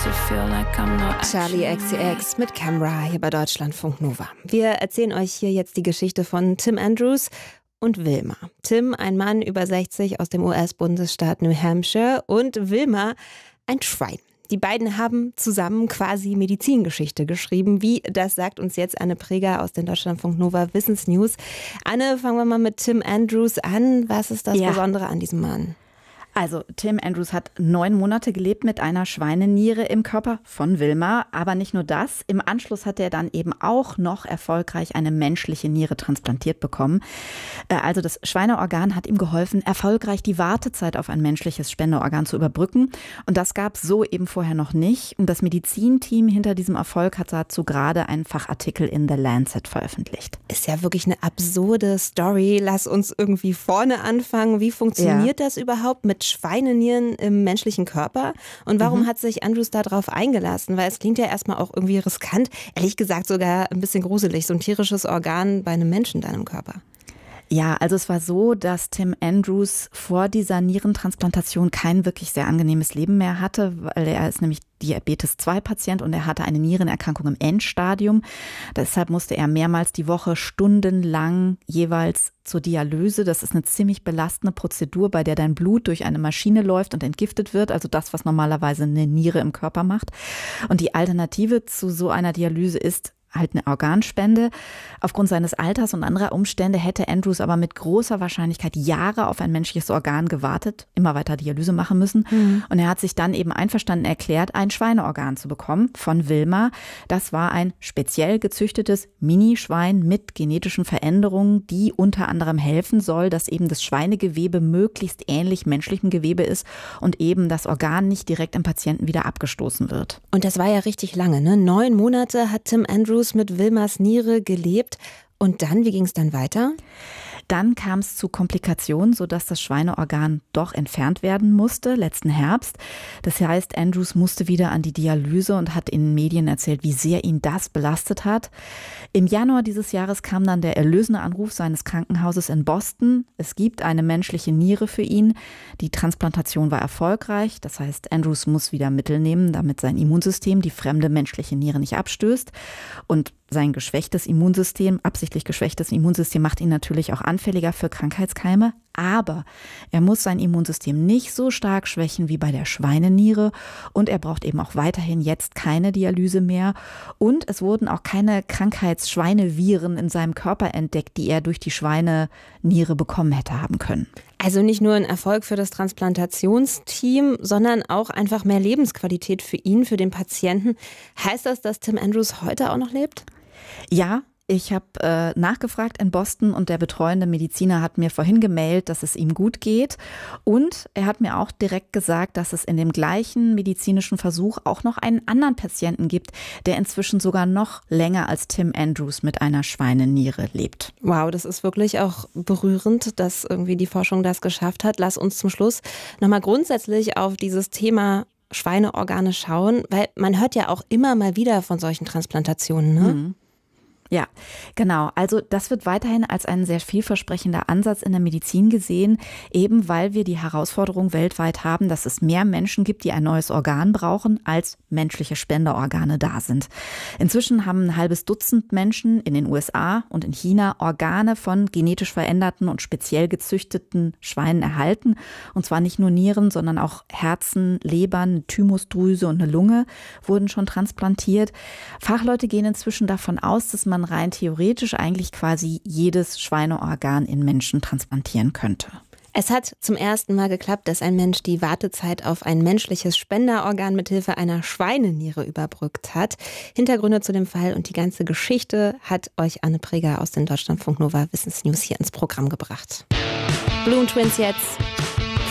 Charli XCX mit Camera hier bei Deutschlandfunk Nova. Wir erzählen euch hier jetzt die Geschichte von Tim Andrews und Wilma. Tim, ein Mann über 60 aus dem US-Bundesstaat New Hampshire, und Wilma, ein Schwein. Die beiden haben zusammen quasi Medizingeschichte geschrieben. Wie, das sagt uns jetzt Anne Preger aus den Deutschlandfunk Nova Wissensnews. Anne, fangen wir mal mit Tim Andrews an. Was ist das Besondere an diesem Mann? Also Tim Andrews hat 9 Monate gelebt mit einer Schweineniere im Körper von Wilma. Aber nicht nur das, im Anschluss hat er dann eben auch noch erfolgreich eine menschliche Niere transplantiert bekommen. Also das Schweineorgan hat ihm geholfen, erfolgreich die Wartezeit auf ein menschliches Spenderorgan zu überbrücken. Und das gab es so eben vorher noch nicht. Und das Medizinteam hinter diesem Erfolg hat dazu gerade einen Fachartikel in The Lancet veröffentlicht. Ist ja wirklich eine absurde Story. Lass uns irgendwie vorne anfangen. Wie funktioniert das überhaupt mit Schweinenieren im menschlichen Körper? Und warum hat sich Andrews da drauf eingelassen? Weil es klingt ja erstmal auch irgendwie riskant. Ehrlich gesagt sogar ein bisschen gruselig, so ein tierisches Organ bei einem Menschen in deinem Körper. Ja, also es war so, dass Tim Andrews vor dieser Nierentransplantation kein wirklich sehr angenehmes Leben mehr hatte, weil er ist nämlich Diabetes-2-Patient und er hatte eine Nierenerkrankung im Endstadium. Deshalb musste er mehrmals die Woche stundenlang jeweils zur Dialyse. Das ist eine ziemlich belastende Prozedur, bei der dein Blut durch eine Maschine läuft und entgiftet wird, also das, was normalerweise eine Niere im Körper macht. Und die Alternative zu so einer Dialyse ist halt eine Organspende. Aufgrund seines Alters und anderer Umstände hätte Andrews aber mit großer Wahrscheinlichkeit Jahre auf ein menschliches Organ gewartet, immer weiter Dialyse machen müssen. Und er hat sich dann eben einverstanden erklärt, ein Schweineorgan zu bekommen von Wilma. Das war ein speziell gezüchtetes Minischwein mit genetischen Veränderungen, die unter anderem helfen soll, dass eben das Schweinegewebe möglichst ähnlich menschlichem Gewebe ist und eben das Organ nicht direkt im Patienten wieder abgestoßen wird. Und das war ja richtig lange, ne? 9 Monate hat Tim Andrews mit Wilmas Niere gelebt. Und dann, wie ging es dann weiter? Dann kam es zu Komplikationen, sodass das Schweineorgan doch entfernt werden musste, letzten Herbst. Das heißt, Andrews musste wieder an die Dialyse und hat in den Medien erzählt, wie sehr ihn das belastet hat. Im Januar dieses Jahres kam dann der erlösende Anruf seines Krankenhauses in Boston. Es gibt eine menschliche Niere für ihn. Die Transplantation war erfolgreich. Das heißt, Andrews muss wieder Mittel nehmen, damit sein Immunsystem die fremde menschliche Niere nicht abstößt. Und sein geschwächtes Immunsystem, absichtlich geschwächtes Immunsystem, macht ihn natürlich auch anfälliger für Krankheitskeime. Aber er muss sein Immunsystem nicht so stark schwächen wie bei der Schweineniere. Und er braucht eben auch weiterhin jetzt keine Dialyse mehr. Und es wurden auch keine Krankheitsschweineviren in seinem Körper entdeckt, die er durch die Schweineniere bekommen hätte haben können. Also nicht nur ein Erfolg für das Transplantationsteam, sondern auch einfach mehr Lebensqualität für ihn, für den Patienten. Heißt das, dass Tim Andrews heute auch noch lebt? Ja. Ich habe nachgefragt in Boston und der betreuende Mediziner hat mir vorhin gemeldet, dass es ihm gut geht. Und er hat mir auch direkt gesagt, dass es in dem gleichen medizinischen Versuch auch noch einen anderen Patienten gibt, der inzwischen sogar noch länger als Tim Andrews mit einer Schweineniere lebt. Wow, das ist wirklich auch berührend, dass irgendwie die Forschung das geschafft hat. Lass uns zum Schluss nochmal grundsätzlich auf dieses Thema Schweineorgane schauen, weil man hört ja auch immer mal wieder von solchen Transplantationen, ne? Ja, genau. Also das wird weiterhin als ein sehr vielversprechender Ansatz in der Medizin gesehen, eben weil wir die Herausforderung weltweit haben, dass es mehr Menschen gibt, die ein neues Organ brauchen, als menschliche Spenderorgane da sind. Inzwischen haben ein halbes Dutzend Menschen in den USA und in China Organe von genetisch veränderten und speziell gezüchteten Schweinen erhalten. Und zwar nicht nur Nieren, sondern auch Herzen, Lebern, eine Thymusdrüse und eine Lunge wurden schon transplantiert. Fachleute gehen inzwischen davon aus, dass man rein theoretisch eigentlich quasi jedes Schweineorgan in Menschen transplantieren könnte. Es hat zum ersten Mal geklappt, dass ein Mensch die Wartezeit auf ein menschliches Spenderorgan mithilfe einer Schweineniere überbrückt hat. Hintergründe zu dem Fall und die ganze Geschichte hat euch Anne Preger aus den Deutschlandfunk Nova Wissensnews hier ins Programm gebracht. Blue Twins jetzt.